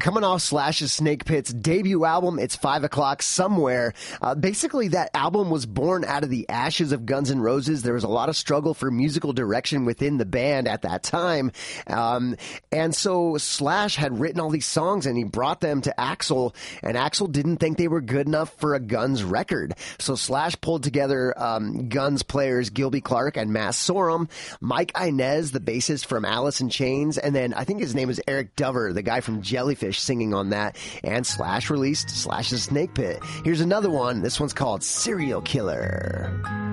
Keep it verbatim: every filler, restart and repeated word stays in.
coming off Slash's Snake Pit's debut album, It's Five O'Clock Somewhere. Uh, basically, that album was born out of the ashes of Guns N' Roses. There was a lot of struggle for musical direction within the band at that time. Um, and so Slash had written all these songs and he brought them to Axl, and Axl didn't think they were good enough for a Guns record. So Slash pulled together um, Guns players Gilby Clarke and Matt Sorum, Mike Inez, the bassist from Alice in Chains, and then I think his name is Eric Dover, the guy from Jellyfish, singing on that, and Slash released Slash's Snake Pit. Here's another one. This one's called Serial Killer.